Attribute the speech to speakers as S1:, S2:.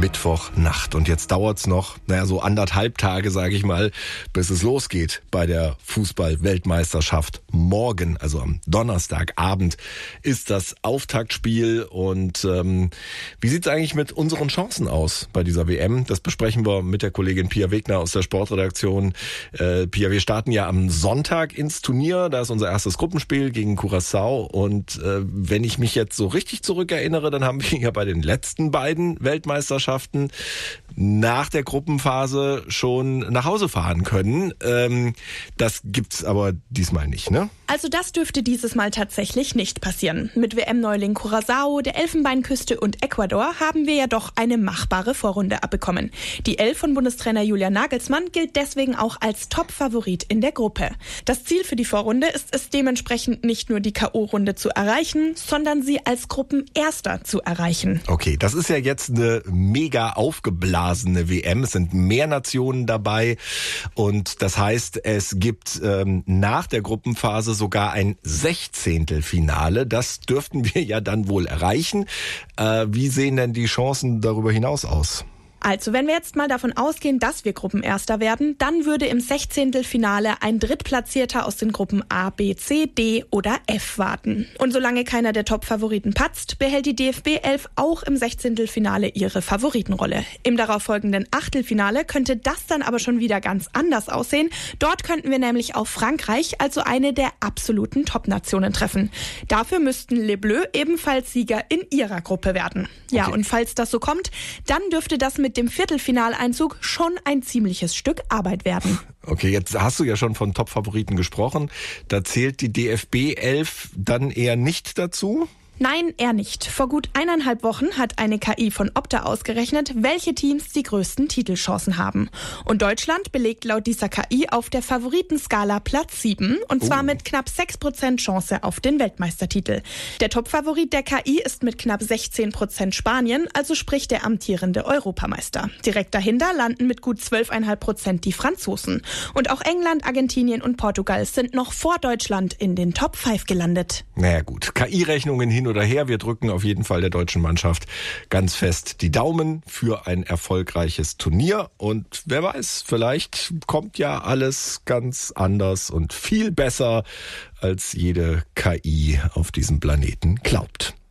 S1: Mittwochnacht. Und jetzt dauert's noch, so 1,5 Tage, sage ich mal, bis es losgeht bei der Fußball-Weltmeisterschaft. Morgen, also am Donnerstagabend, ist das Auftaktspiel. Und wie sieht's eigentlich mit unseren Chancen aus bei dieser WM? Das besprechen wir mit der Kollegin Pia Wegner aus der Sportredaktion. Pia, wir starten ja am Sonntag ins Turnier. Da ist unser erstes Gruppenspiel gegen Curaçao. Und wenn ich mich jetzt so richtig zurückerinnere, dann haben wir ja bei den letzten beiden Weltmeisterschaften nach der Gruppenphase schon nach Hause fahren können. Das gibt's aber diesmal nicht, ne?
S2: Also das dürfte dieses Mal tatsächlich nicht passieren. Mit WM-Neuling Curaçao, der Elfenbeinküste und Ecuador haben wir ja doch eine machbare Vorrunde abbekommen. Die Elf von Bundestrainer Julian Nagelsmann gilt deswegen auch als Top-Favorit in der Gruppe. Das Ziel für die Vorrunde ist es dementsprechend nicht nur die K.O.-Runde zu erreichen, sondern sie als Gruppenerster zu erreichen.
S1: Okay, das ist ja jetzt eine mega aufgeblasene WM. Es sind mehr Nationen dabei und das heißt, es gibt nach der Gruppenphase sogar ein 16. Finale. Das dürften wir ja dann wohl erreichen. Wie sehen denn die Chancen darüber hinaus aus?
S2: Also wenn wir jetzt mal davon ausgehen, dass wir Gruppenerster werden, dann würde im 16. Finale ein Drittplatzierter aus den Gruppen A, B, C, D oder F warten. Und solange keiner der Top-Favoriten patzt, behält die DFB 11 auch im 16. Finale ihre Favoritenrolle. Im darauffolgenden Achtelfinale könnte das dann aber schon wieder ganz anders aussehen. Dort könnten wir nämlich auf Frankreich, also eine der absoluten Top-Nationen, treffen. Dafür müssten Les Bleus ebenfalls Sieger in ihrer Gruppe werden. Ja, okay. Und falls das so kommt, dann dürfte das mit dem Viertelfinaleinzug schon ein ziemliches Stück Arbeit werden.
S1: Okay, jetzt hast du ja schon von Top-Favoriten gesprochen. Da zählt die DFB 11 dann eher nicht dazu?
S2: Nein, eher nicht. Vor gut 1,5 Wochen hat eine KI von Opta ausgerechnet, welche Teams die größten Titelchancen haben. Und Deutschland belegt laut dieser KI auf der Favoritenskala Platz 7 und zwar mit knapp 6% Chance auf den Weltmeistertitel. Der Topfavorit der KI ist mit knapp 16% Spanien, also sprich der amtierende Europameister. Direkt dahinter landen mit gut 12,5% die Franzosen. Und auch England, Argentinien und Portugal sind noch vor Deutschland in den Top 5 gelandet.
S1: Naja gut, KI-Rechnungen hin oder her. Wir drücken auf jeden Fall der deutschen Mannschaft ganz fest die Daumen für ein erfolgreiches Turnier. Und wer weiß, vielleicht kommt ja alles ganz anders und viel besser, als jede KI auf diesem Planeten glaubt.